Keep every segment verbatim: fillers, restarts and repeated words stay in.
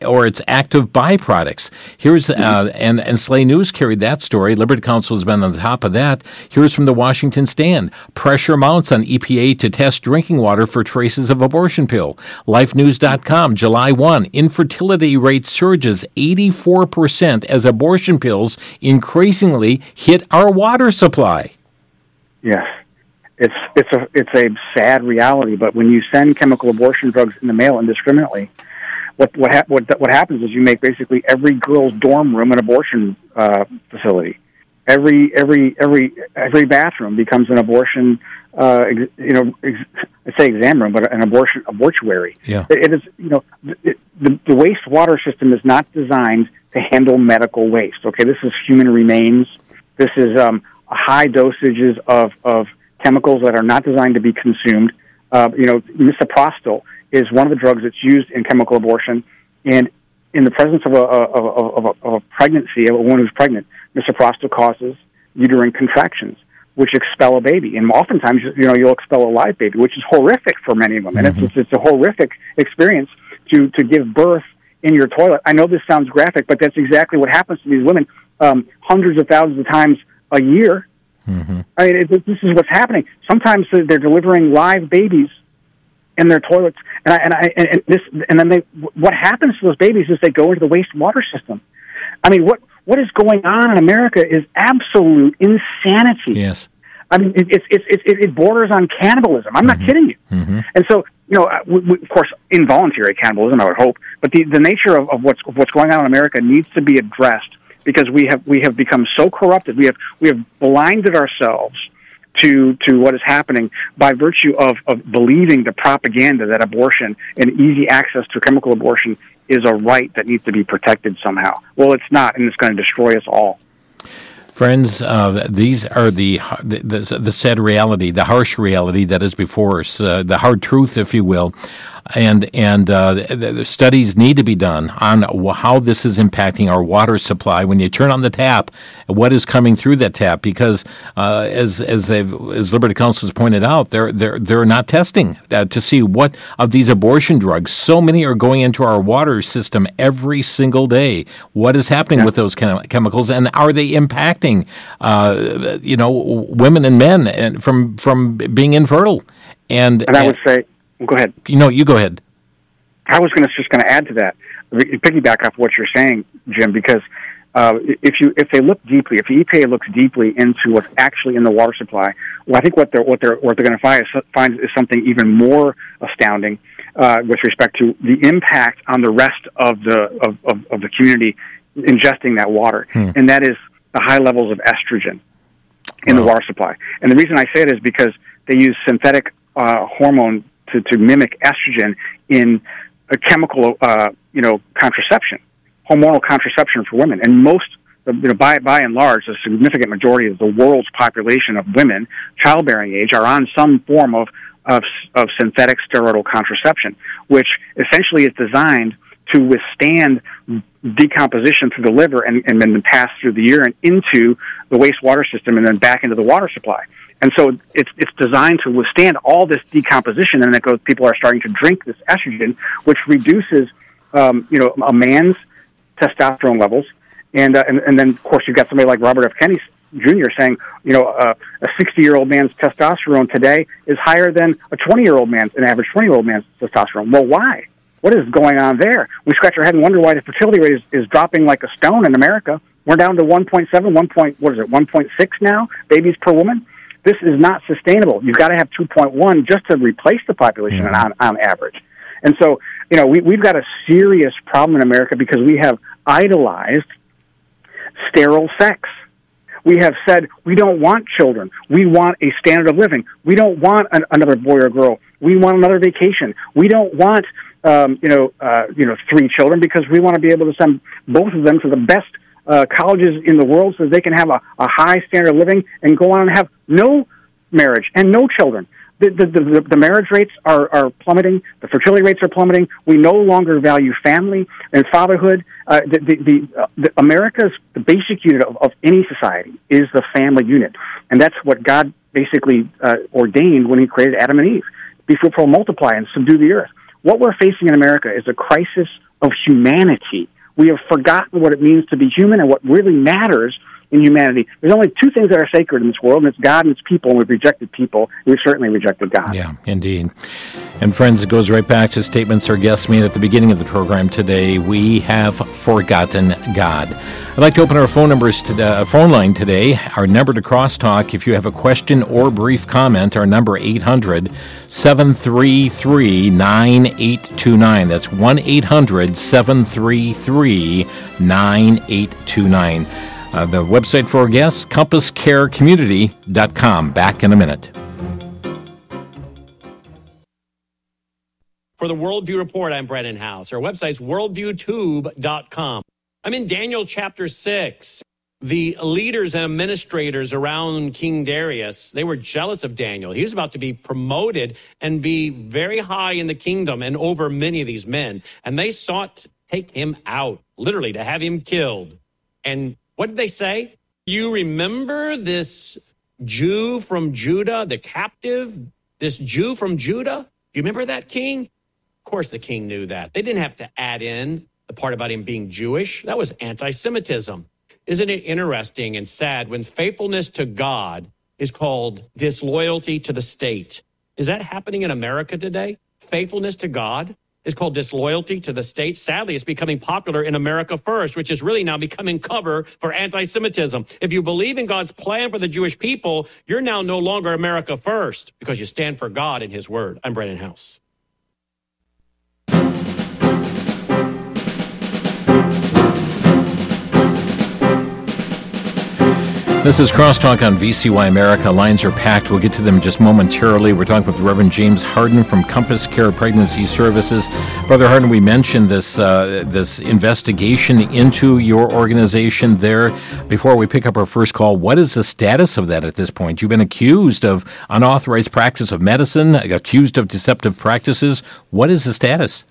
or its active byproducts. Here's uh, and and Slay News carried that story. Liberty Counsel has been on the top of that. Here's from the Washington Stand: pressure mounts on E P A to test drinking water for traces of abortion pill. Life News dot com, July first: infertility rate surges eighty-four percent as abortion pills increasingly hit our water supply. Yes. It's it's a it's a sad reality, but when you send chemical abortion drugs in the mail indiscriminately, what what ha- what what happens is you make basically every girl's dorm room an abortion uh, facility. Every every every every bathroom becomes an abortion. Uh, ex- you know, ex- I say exam room, but an abortion abortuary. Yeah, it, it is. You know, it, the the wastewater system is not designed to handle medical waste. Okay, this is human remains. This is um, high dosages of of chemicals that are not designed to be consumed. Uh, you know, misoprostol is one of the drugs that's used in chemical abortion, and in the presence of a, of, a, of, a, of a pregnancy, of a woman who's pregnant, misoprostol causes uterine contractions, which expel a baby. And oftentimes, you know, you'll expel a live baby, which is horrific for many women. Mm-hmm. It's, it's a horrific experience to, to give birth in your toilet. I know this sounds graphic, but that's exactly what happens to these women um, hundreds of thousands of times a year. Mm-hmm. I mean, it, this is what's happening. Sometimes they're delivering live babies in their toilets, and I, and I and, and this, and then they. What happens to those babies is they go into the wastewater system. I mean, what what is going on in America is absolute insanity. Yes, I mean, it it it, it, it borders on cannibalism. I'm mm-hmm. not kidding you. Mm-hmm. And so, you know, we, we, of course, involuntary cannibalism, I would hope, but the, the nature of, of what's of what's going on in America needs to be addressed. Because we have we have become so corrupted, we have we have blinded ourselves to to what is happening by virtue of, of believing the propaganda that abortion and easy access to chemical abortion is a right that needs to be protected somehow. Well, it's not, and it's going to destroy us all. Friends, uh, these are the, the the the sad reality, the harsh reality that is before us, uh, the hard truth, if you will. And and uh, the, the studies need to be done on how this is impacting our water supply. When you turn on the tap, what is coming through that tap? Because uh, as as they've as Liberty Counsel has pointed out, they're they're they're not testing uh, to see what of these abortion drugs. So many are going into our water system every single day. What is happening yeah. with those chem- chemicals, and are they impacting uh, you know women and men and from from being infertile? And, and I would say. Go ahead. You know, you go ahead. I was going to just going to add to that, piggyback off what you're saying, Jim, because uh, if you if they look deeply, if the E P A looks deeply into what's actually in the water supply, well, I think what they're what they're what they're going to find is, find is something even more astounding uh, with respect to the impact on the rest of the of, of, of the community ingesting that water, hmm. and that is the high levels of estrogen in wow. the water supply. And the reason I say it is because they use synthetic uh, hormone To, to mimic estrogen in a chemical, uh, you know, contraception, hormonal contraception for women. And most, you know, by by and large, a significant majority of the world's population of women, childbearing age, are on some form of of, of synthetic steroidal contraception, which essentially is designed to withstand decomposition through the liver and, and then pass through the urine into the wastewater system and then back into the water supply. And so it's it's designed to withstand all this decomposition, and it goes. People are starting to drink this estrogen, which reduces, um, you know, a man's testosterone levels, and, uh, and and then of course you've got somebody like Robert F. Kennedy Junior saying, you know, uh, a sixty-year-old man's testosterone today is higher than a twenty-year-old man's, an average twenty-year-old man's testosterone. Well, why? What is going on there? We scratch our head and wonder why the fertility rate is, is dropping like a stone in America. We're down to one point seven, one. What is it, one point six now, babies per woman? This is not sustainable. You've got to have two point one just to replace the population mm-hmm. on, on average. And so, you know, we, we've got a serious problem in America because we have idolized sterile sex. We have said we don't want children. We want a standard of living. We don't want an, another boy or girl. We want another vacation. We don't want, um, you know, uh, you know, three children because we want to be able to send both of them to the best Uh, colleges in the world so they can have a, a high standard of living and go on and have no marriage and no children. The, the, the, the marriage rates are, are plummeting. The fertility rates are plummeting. We no longer value family and fatherhood. Uh, the, the, the, uh, the America's the basic unit of, of any society is the family unit. And that's what God basically uh, ordained when he created Adam and Eve. Be fruitful, multiply, and subdue the earth. what we're facing in America is a crisis of humanity. We have forgotten what it means to be human and what really matters in humanity. There's only two things that are sacred in this world, and it's God and it's people, and we've rejected people. We've certainly rejected God. Yeah, indeed. And friends, it goes right back to statements our guests made at the beginning of the program today. We have forgotten God. I'd like to open our phone numbers to uh, phone line today. Our number to crosstalk, if you have a question or brief comment, our number eight hundred, seven three three, nine eight two nine. That's one eight hundred, seven three three, nine eight two nine. Uh, the website for our guests, compass care community dot com. Back in a minute. For the Worldview Report, I'm Brennan House. Our website's worldview tube dot com. I'm in Daniel chapter six. The leaders and administrators around King Darius, they were jealous of Daniel. He was about to be promoted and be very high in the kingdom and over many of these men. And they sought to take him out, literally to have him killed. And what did they say? You remember this Jew from Judah, the captive, this Jew from Judah? Do you remember that king? Of course the king knew that. They didn't have to add in the part about him being Jewish. That was anti-Semitism. Isn't it interesting and sad when faithfulness to God is called disloyalty to the state? Is that happening in America today? Faithfulness to God is called disloyalty to the state. Sadly, it's becoming popular in America First, which is really now becoming cover for anti-Semitism. If you believe in God's plan for the Jewish people, you're now no longer America First because you stand for God and his word. I'm Brennan House. This is Crosstalk on V C Y America. Lines are packed. We'll get to them just momentarily. We're talking with Reverend James Harden from Compass Care Pregnancy Services. Brother Harden, we mentioned this uh, this investigation into your organization there. Before we pick up our first call, what is the status of that at this point? You've been accused of unauthorized practice of medicine, accused of deceptive practices. What is the status?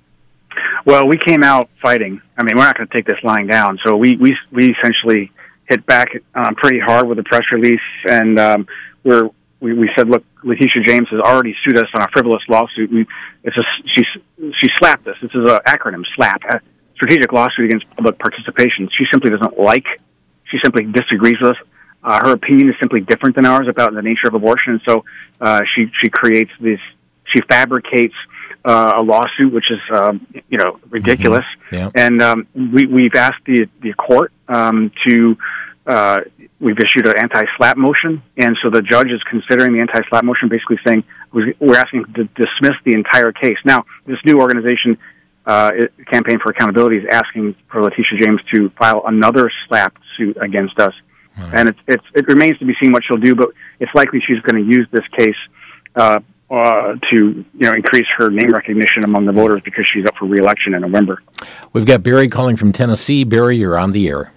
Well, we came out fighting. I mean, we're not going to take this lying down. So we we we essentially hit back um, pretty hard with the press release, and um, we're, we we said, look, Letitia James has already sued us on a frivolous lawsuit. We it's a, she she slapped us. This is an acronym, SLAP, a strategic lawsuit against public participation. She simply doesn't like. She simply disagrees with us. Uh, her opinion is simply different than ours about the nature of abortion. And so uh, she she creates this. She fabricates uh, a lawsuit, which is um, you know ridiculous. Mm-hmm. Yeah. And um, we we've asked the the court um, to. Uh, we've issued an anti-SLAPP motion, and so the judge is considering the anti-SLAPP motion, basically saying we're asking to dismiss the entire case. Now, this new organization, uh, Campaign for Accountability, is asking for Letitia James to file another SLAPP suit against us, mm-hmm. and it's, it's, it remains to be seen what she'll do, but it's likely she's going to use this case uh, uh, to you know increase her name recognition among the voters because she's up for re-election in November. We've got Barry calling from Tennessee. Barry, you're on the air.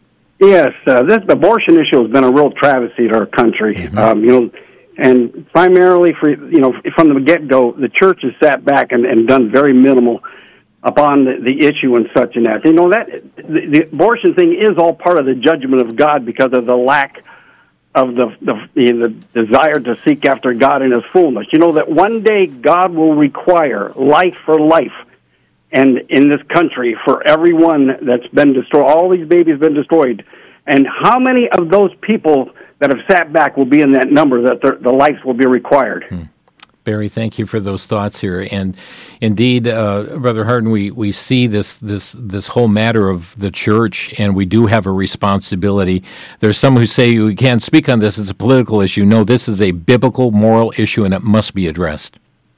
Yes, uh, this abortion issue has been a real travesty to our country. Mm-hmm. Um, you know, and primarily for you know from the get-go, the church has sat back and, and done very minimal upon the, the issue and such and that. You know that the, the abortion thing is all part of the judgment of God because of the lack of the the, the the desire to seek after God in His fullness. You know that one day God will require life for life. And in this country, for everyone that's been destroyed, all these babies been destroyed. And how many of those people that have sat back will be in that number that the lives will be required? Hmm. Barry, thank you for those thoughts here. And indeed, uh, Brother Harden, we, we see this, this this whole matter of the church, and we do have a responsibility. There's some who say we can't speak on this, it's a political issue. No, this is a biblical, moral issue, and it must be addressed.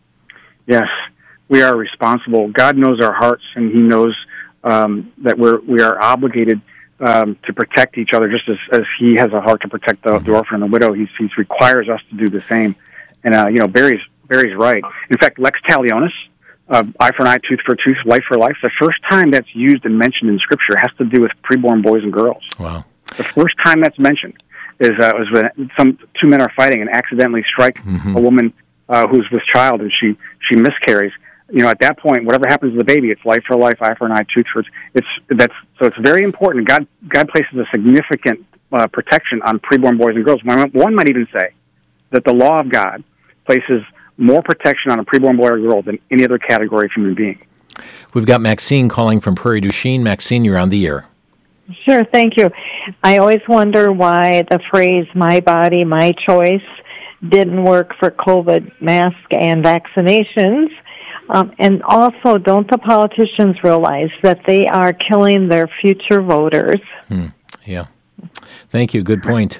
Yes. We are responsible. God knows our hearts, and He knows um, that we're we are obligated um, to protect each other, just as, as He has a heart to protect the, the orphan and the widow. He He requires us to do the same. And uh, you know, Barry's Barry's right. In fact, lex talionis, uh, eye for an eye, tooth for a tooth, life for life. The first time that's used and mentioned in Scripture has to do with preborn boys and girls. Wow! The first time that's mentioned is uh, was when some two men are fighting and accidentally strike mm-hmm. a woman uh, who's with child, and she she miscarries. You know, at that point, whatever happens to the baby, it's life for life, eye for an eye, tooth for it's that's so it's very important. God God places a significant uh, protection on preborn boys and girls. One, one might even say that the law of God places more protection on a preborn boy or girl than any other category of human being. We've got Maxine calling from Prairie du Chien. Maxine, you're on the air. Sure, thank you. I always wonder why the phrase "my body, my choice" didn't work for COVID mask and vaccinations. Um, and also, don't the politicians realize that they are killing their future voters? Hmm. Yeah. Thank you. Good point.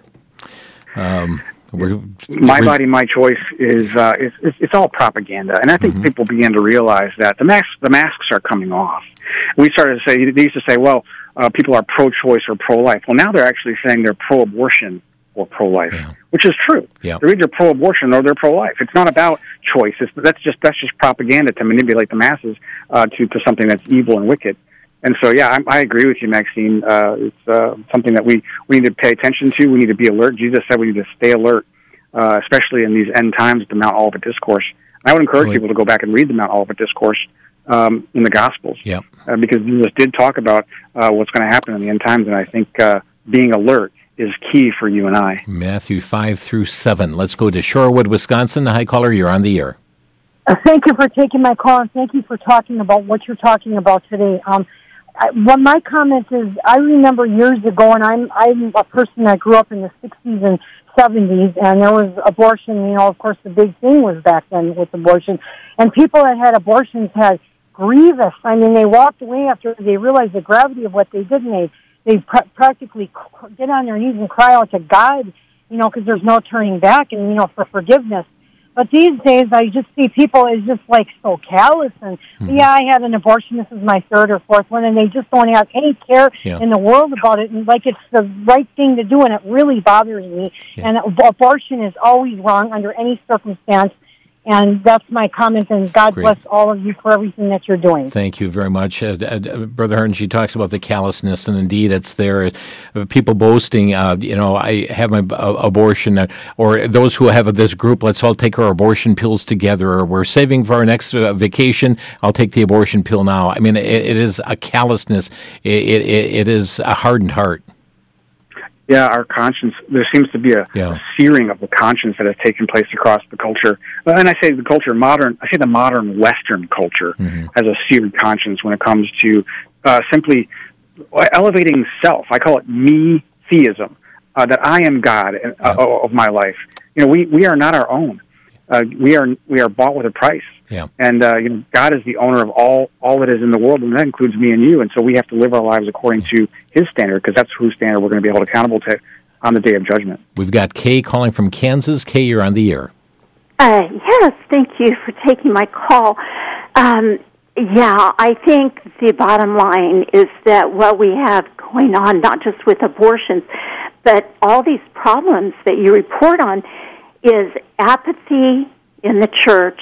Um, we're, my we're, body, my choice is uh, it's, it's, it's all propaganda, and I think mm-hmm. people begin to realize that the masks the masks are coming off. We started to say they used to say, well, uh, people are pro-choice or pro-life. Well, now they're actually saying they're pro-abortion or pro-life, yeah. which is true. Yeah. They're either pro-abortion or they're pro-life. It's not about choice. It's, that's just that's just propaganda to manipulate the masses uh, to to something that's evil and wicked. And so, yeah, I, I agree with you, Maxine. Uh, it's uh, something that we, we need to pay attention to. We need to be alert. Jesus said we need to stay alert, uh, especially in these end times, the Mount Olivet Discourse. And I would encourage really? people to go back and read the Mount Olivet Discourse um, in the Gospels, yeah. uh, because Jesus did talk about uh, what's going to happen in the end times, and I think uh, being alert is key for you and I. Matthew five through seven. Let's go to Shorewood, Wisconsin. Hi, caller, you're on the air. Uh, thank you for taking my call, and thank you for talking about what you're talking about today. Um, I, well, my comment is, I remember years ago, and I'm I'm a person that grew up in the sixties and seventies, and there was abortion. You know, of course, the big thing was back then with abortion, and people that had abortions had grievous. I mean, they walked away after they realized the gravity of what they did, and they they pr- practically get on their knees and cry out to God, you know, because there's no turning back, and you know, for forgiveness. But these days, I just see people as just like so callous, and mm-hmm. yeah, I had an abortion. This is my third or fourth one, and they just don't have any care yeah. in the world about it, and like it's the right thing to do, and it really bothers me. Yeah. And abortion is always wrong under any circumstance. And that's my comment, and God Great. bless all of you for everything that you're doing. Thank you very much. Uh, uh, Brother Hardin, she talks about the callousness, and indeed it's there. Uh, people boasting, uh, you know, I have my uh, abortion, uh, or those who have this group, let's all take our abortion pills together, or we're saving for our next uh, vacation, I'll take the abortion pill now. I mean, it, it is a callousness. It, it, it is a hardened heart. Yeah, our conscience, there seems to be a, yeah. a searing of the conscience that has taken place across the culture. And I say the culture, modern, I say the modern Western culture mm-hmm. has a seared conscience when it comes to uh, simply elevating self. I call it me-theism, uh, that I am God uh, yeah. of my life. You know, we, we are not our own. Uh, we are we are bought with a price. Yeah. And uh, you know, God is the owner of all, all that is in the world, and that includes me and you. And so we have to live our lives according to His standard, because that's whose standard we're going to be held accountable to on the day of judgment. We've got Kay calling from Kansas. Kay, you're on the air. Uh, yes, thank you for taking my call. Um, yeah, I think the bottom line is that what we have going on, not just with abortions, but all these problems that you report on, is apathy in the church.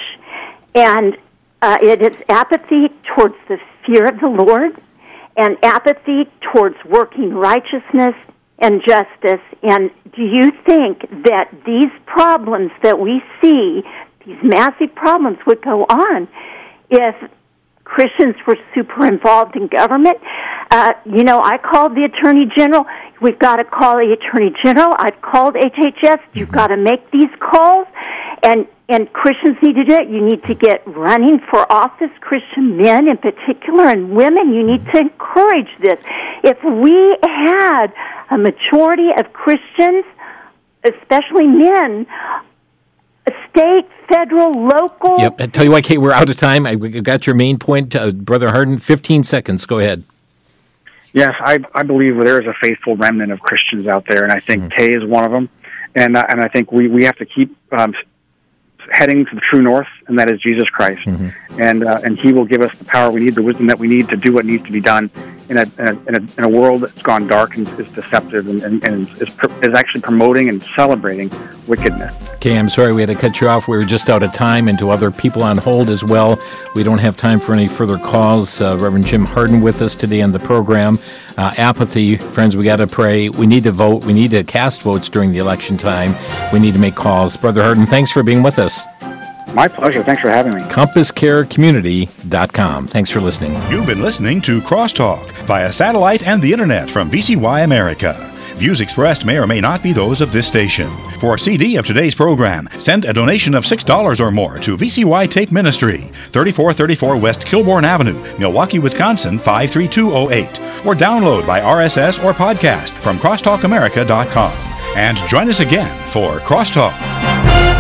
And uh, it is apathy towards the fear of the Lord, and apathy towards working righteousness and justice. And do you think that these problems that we see, these massive problems, would go on if Christians were super involved in government? Uh, you know, I called the Attorney General. We've got to call the Attorney General. I've called H H S. You've mm-hmm. got to make these calls. And and Christians need to do it. You need to get running for office, Christian men in particular, and women. You need to encourage this. If we had a majority of Christians, especially men, state, federal, local... Yep. I tell you what, Kate, we're out of time. I got your main point. Uh, Brother Hardin, fifteen seconds. Go ahead. Yes, I, I believe there is a faithful remnant of Christians out there, and I think mm-hmm. Kay is one of them. And, uh, and I think we, we have to keep... Um, heading to the true north, and that is Jesus Christ. Mm-hmm. And uh, and He will give us the power we need, the wisdom that we need to do what needs to be done in a in a, in a, in a world that's gone dark and is deceptive and, and, and is, is actually promoting and celebrating wickedness. Okay, I'm sorry we had to cut you off. We were just out of time, and to other people on hold as well. We don't have time for any further calls. Uh, Reverend Jim Hardin with us today on the program. Uh, apathy, friends, we got to pray. We need to vote. We need to cast votes during the election time. We need to make calls. Brother Hardin, thanks for being with us. My pleasure. Thanks for having me. compass care community dot com. Thanks for listening. You've been listening to Crosstalk via satellite and the internet from V C Y America. Views expressed may or may not be those of this station. For a C D of today's program, send a donation of six dollars or more to V C Y Tape Ministry, thirty-four thirty-four West Kilbourne Avenue, Milwaukee, Wisconsin five three two oh eight, or download by R S S or podcast from crosstalk america dot com. And join us again for Crosstalk.